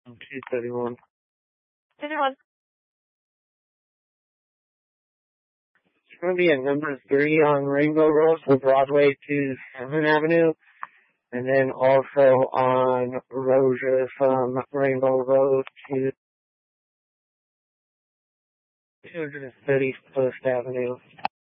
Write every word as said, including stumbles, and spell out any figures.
two thirty-one. two thirty-one. It's going to be at number three on Rainbow Road from Broadway to seventh Avenue. And then also on Rozier from Rainbow Road to two thirty-first Avenue.